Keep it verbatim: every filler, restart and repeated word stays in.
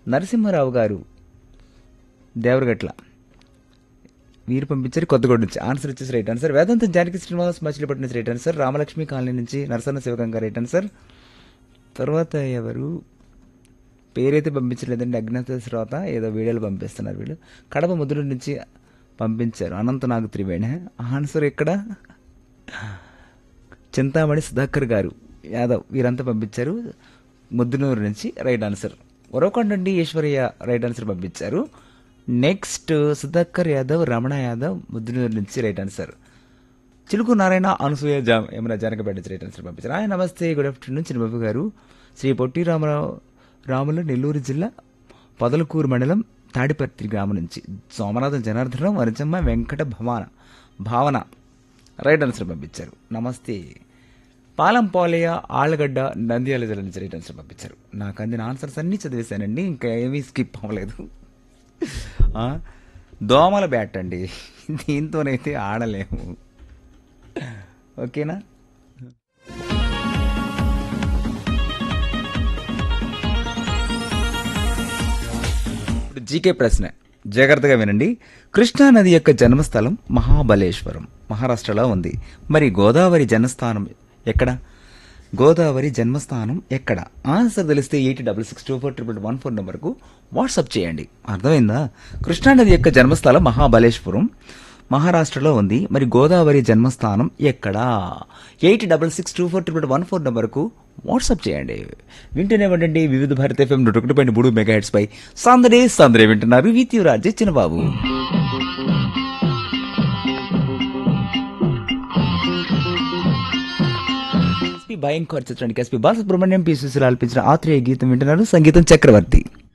నరసింహారావు గారు దేవరగట్ల వీరు పంపించారు కొత్తగూడ నుంచి. ఆన్సర్ వచ్చేసి రైట్ ఆన్సర్. వేదాంతం జానకి శ్రీనివాస్ మచిలీపట్నం నుంచి రైట్ ఆన్సర్. రామలక్ష్మి కాలనీ నుంచి నరసన్న శివగంగా రైట్ ఆన్సర్. తర్వాత ఎవరు పేరైతే పంపించలేదండి, అజ్ఞాత శ్రోత ఏదో వీడియోలు పంపిస్తున్నారు వీళ్ళు. కడప ముద్దుల నుంచి పంపించారు అనంతనాగ్ త్రివేణి. ఆన్సర్ ఇక్కడ చింతామణి సుధాకర్ గారు యాదవ్ వీరంతా పంపించారు ముద్దునూరు నుంచి రైట్ ఆన్సర్. ఉరవకొండ నుండి ఈశ్వరయ్య రైట్ ఆన్సర్ పంపించారు. నెక్స్ట్ సుధాకర్ యాదవ్ రమణ యాదవ్ ముద్దునూరు నుంచి రైట్ ఆన్సర్. చిలుకు నారాయణ అనసూయ జామ్ ఏమైనా జనకపేట నుంచి రైట్ ఆన్సర్ పంపించారు. ఆయన నమస్తే గుడ్ ఆఫ్టర్నూన్ చిన్నబాబు గారు. శ్రీ పొట్టి రామరావు రాములు నెల్లూరు జిల్లా పొదలకూరు మండలం తాడిపర్తి గ్రామం నుంచి సోమనాథం జనార్దనం వరచమ్మ వెంకట భవాన భావన రైట్ ఆన్సర్ పంపించారు. నమస్తే పాలంపాలయ ఆళ్ళగడ్డ నంద్యాల జిల్లా నుంచి రైట్ ఆన్సర్ పంపించారు. నాకు అందిన ఆన్సర్స్ అన్నీ చదివేశానండి, ఇంకా ఏమీ స్కిప్ అవ్వలేదు. దోమల బ్యాట్ అండి, దీంతోనైతే ఆడలేము. ఓకేనా? జీకే ప్రశ్న జాగ్రత్తగా వినండి. కృష్ణానది యొక్క జన్మస్థలం మహాబలేశ్వరం మహారాష్ట్రలో ఉంది. మరి గోదావరి జన్మస్థానం ఎక్కడ? గోదావరి జన్మస్థానం ఎక్కడ? ఆన్సర్ తెలిస్తే eight double six two four triple one four నెంబర్కు వాట్సాప్ చేయండి. అర్థమైందా? కృష్ణానది యొక్క జన్మస్థలం మహాబలేశ్వరం మహారాష్ట్రలో ఉంది. మరి గోదావరి జన్మస్థానం ఎక్కడా? Eight double six two four triple one four నెంబర్కు వాట్సాప్ చేయండి. వింటూనే ఉండండి వివిధ భారత ఎఫ్ఎం నూట ఒకటి పాయింట్ మూడు మెగా హెడ్స్ పై సందడే సందడే వింటున్నారు. విత్ యు రాజే చిన్నబాబు. భయంకర్ చిత్రానికి ఎస్పీ బాలసుబ్రహ్మణ్యం పి సుశీల ఆలపించిన ఆత్రేయ గీతం వింటున్నారు. సంగీతం చక్రవర్తి.